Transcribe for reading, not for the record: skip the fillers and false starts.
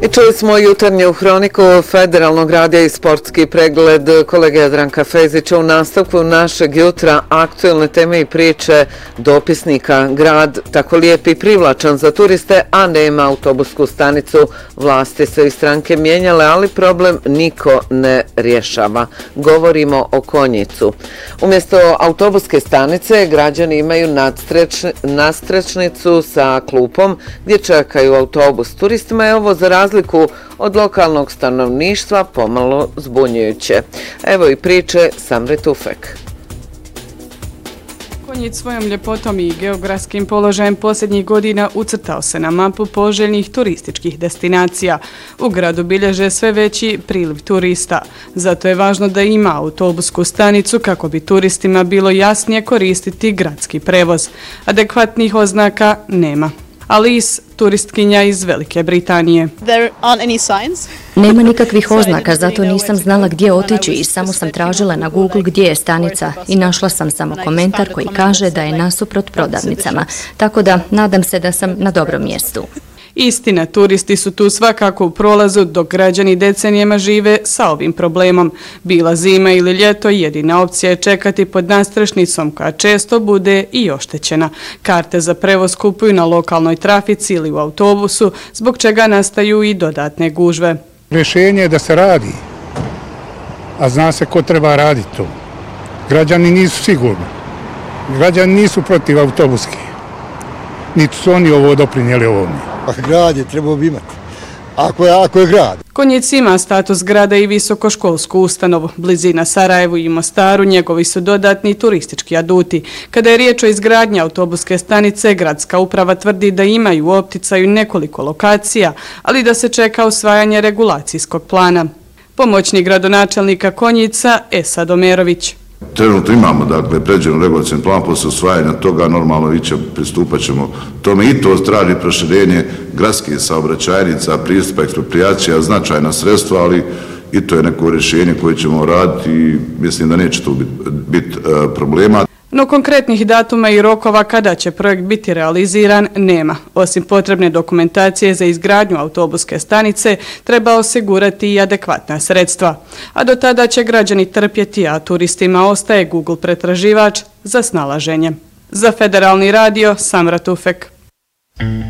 I čuli smo jutarnju hroniku Federalnog radija i sportski pregled kolege Jadranka Fezića u nastavku našeg jutra, aktuelne teme i priče dopisnika. Grad tako lijep i privlačan za turiste, a nema autobusku stanicu. Vlasti se i stranke mijenjale, ali problem niko ne rješava. Govorimo o Konjicu. Umjesto autobuske stanice građani imaju nadstrešnicu sa klupom gdje čekaju autobus. Turistima je ovo za razliku od lokalnog stanovništva pomalo zbunjujuće. Evo i priče Samre Tufek. Konjic svojom ljepotom i geografskim položajem posljednjih godina ucrtao se na mapu poželjnih turističkih destinacija. U gradu bilježe sve veći priliv turista. Zato je važno da ima autobusku stanicu kako bi turistima bilo jasnije koristiti gradski prevoz. Adekvatnih oznaka nema. Alice, turistkinja iz Velike Britanije. Nema nikakvih oznaka, zato nisam znala gdje otići i samo sam tražila na Google gdje je stanica i našla sam samo komentar koji kaže da je nasuprot prodavnicama, tako da nadam se da sam na dobrom mjestu. Istina, turisti su tu svakako u prolazu, dok građani decenijama žive sa ovim problemom. Bila zima ili ljeto, jedina opcija je čekati pod nadstrešnicom koja često bude i oštećena. Karte za prevoz kupuju na lokalnoj trafici ili u autobusu, zbog čega nastaju i dodatne gužve. Rješenje je da se radi, a zna se ko treba raditi to. Građani nisu sigurni. Građani nisu protiv autobuske. Niti su oni ovo doprinijeli ovome. Pa grad je trebao bi imati. Ako je grad. Konjic ima status grada i visokoškolsku ustanovu. Blizina Sarajevu i Mostaru njegovi su dodatni turistički aduti. Kada je riječ o izgradnji autobuske stanice, gradska uprava tvrdi da imaju u opticaju nekoliko lokacija, ali da se čeka usvajanje regulacijskog plana. Pomoćnik gradonačelnika Konjica Esad Omerović. Trenutno imamo, dakle, pređeno regulacijni plan, posle usvajanja toga normalno pristupat ćemo tome i to traži proširenje gradskih saobraćajnica, pristupa, eksproprijacija, značajna sredstva, ali i to je neko rješenje koje ćemo raditi i mislim da neće tu biti problema. No konkretnih datuma i rokova kada će projekt biti realiziran nema. Osim potrebne dokumentacije za izgradnju autobuske stanice, treba osigurati i adekvatna sredstva. A do tada će građani trpjeti, a turistima ostaje Google pretraživač za snalaženje. Za Federalni radio, Samra Tufek.